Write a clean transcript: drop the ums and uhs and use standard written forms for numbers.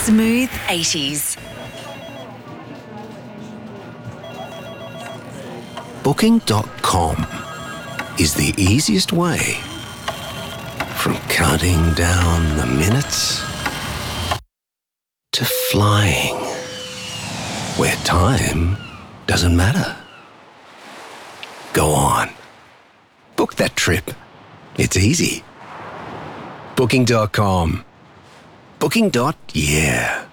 Smooth 80s. Booking.com is the easiest way from counting down the minutes to flying where time doesn't matter. Go on. Book that trip. It's easy. Booking.com. Booking. Yeah.